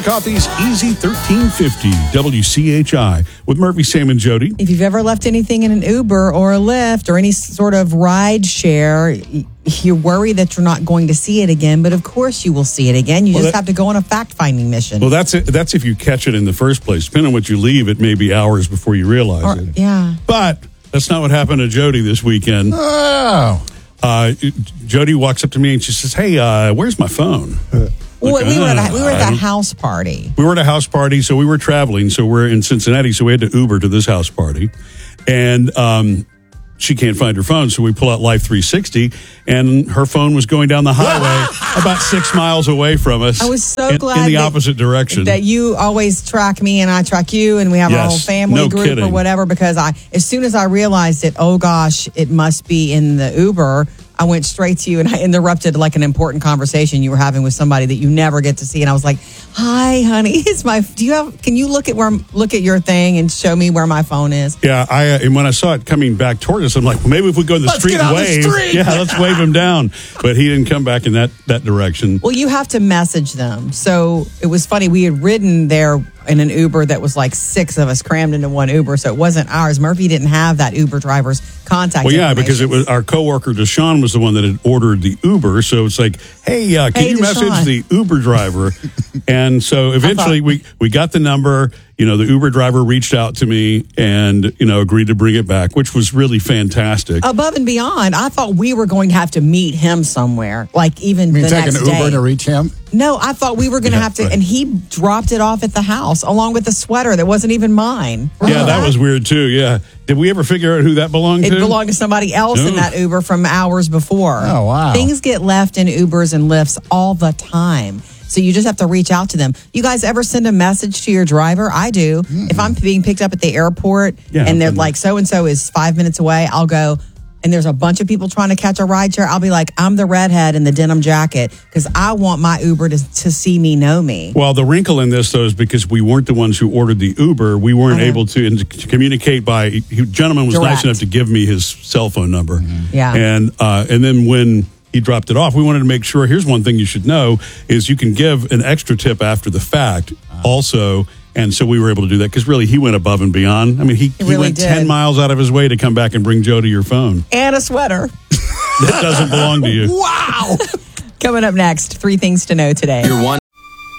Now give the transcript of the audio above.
Coffee's Easy 1350 WCHI with Murphy, Sam, and Jody. If you've ever left anything in an Uber or a Lyft or any sort of ride share, you worry that you're not going to see it again, but of course you will see it again. You just have to go on a fact-finding mission. Well, that's it. That's if you catch it in the first place. Depending on what you leave, it may be hours before you realize it. Yeah. But that's not what happened to Jody this weekend. Oh. Jody walks up to me and she says, "Hey, where's my phone?" We were at that house party. We were at a house party, so we were traveling. So we're in Cincinnati, so we had to Uber to this house party. And she can't find her phone, so we pull out Life 360, and her phone was going down the highway about 6 miles away from us. I was so glad in the opposite direction. That you always track me and I track you, and we have our whole family group or whatever, because as soon as I realized it, oh gosh, it must be in the Uber, I went straight to you and I interrupted like an important conversation you were having with somebody that you never get to see. And I was like, "Hi, honey, can you look at your thing and show me where my phone is?" Yeah, and when I saw it coming back toward us, I'm like, well, maybe if we go in the street and wave. Let's wave him down. But he didn't come back in that direction. Well, you have to message them. So it was funny. We had ridden there in an Uber that was like 6 of us crammed into one Uber, so it wasn't ours. Murphy didn't have that Uber driver's contact. Well, yeah, because it was our coworker Deshaun was the one that had ordered the Uber. So it's like, hey, can you message the Uber driver? And so eventually we got the number. You know, the Uber driver reached out to me and, agreed to bring it back, which was really fantastic. Above and beyond, I thought we were going to have to meet him somewhere, like even the next day. You mean take an Uber to reach him? No, I thought we were going to have to, and he dropped it off at the house along with the sweater that wasn't even mine. Yeah, that was weird too, yeah. Did we ever figure out who that belonged to? It belonged to somebody else in that Uber from hours before. Oh, wow. Things get left in Ubers and Lyfts all the time. So you just have to reach out to them. You guys ever send a message to your driver? I do. If I'm being picked up at the airport and they're like, so-and-so is 5 minutes away, I'll go, and there's a bunch of people trying to catch a ride share. I'll be like, I'm the redhead in the denim jacket because I want my Uber to see me, know me. Well, the wrinkle in this, though, is because we weren't the ones who ordered the Uber. We weren't able to communicate the gentleman was nice enough to give me his cell phone number. Yeah. And then when he dropped it off, we wanted to make sure, here's one thing you should know, is you can give an extra tip after the fact also. And so we were able to do that because really he went above and beyond. I mean, he really went did. 10 miles out of his way to come back and bring Jody your phone. And a sweater. That doesn't belong to you. Wow. Coming up next, 3 things to know today.